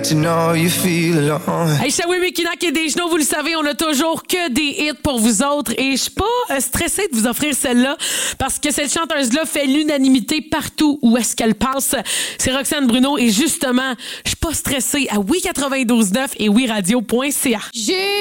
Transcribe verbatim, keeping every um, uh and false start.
To know you feel alone. Hey, Shawi Mikinak et des genoux, vous le savez, on a toujours que des hits pour vous autres et je suis pas euh, stressée de vous offrir celle-là parce que cette chanteuse-là fait l'unanimité partout où est-ce qu'elle passe. C'est Roxane Bruno et justement, je suis pas stressée à oui quatre-vingt-douze neuf et oui radio point c a. J'ai